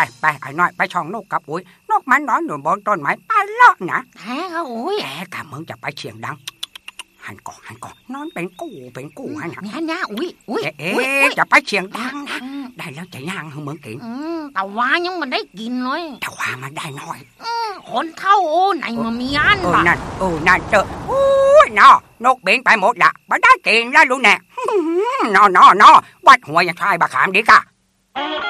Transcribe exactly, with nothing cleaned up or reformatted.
ไปไอ้น้อยไปช่องนกกับอุ้ยนกมันนอนอยู่บนต้นไม้ไปแล้วนะแท้ค่ะอุ้ยแกกะมึงจะไปเชียงดังหันก่อนหันก่อนนอนเป็นกู้เป็นกู้หันนะเนี่ยเนี่ยอุ้ยอุ้ยเอ๊ะจะไปเชียงดังนะได้แล้วจะย่างให้มึงกินแต่ว่ายังมันได้กินเลยแต่ว่ามันได้น้อยคนเท่าโอ้ไหนมามีอันเออนั่นเออนั่นเจออุ้ยนอนกบินไปหมดละไม่ได้กินแล้วลูกแน่นอนอนอวัดหัวยังทายบะขามดีกะ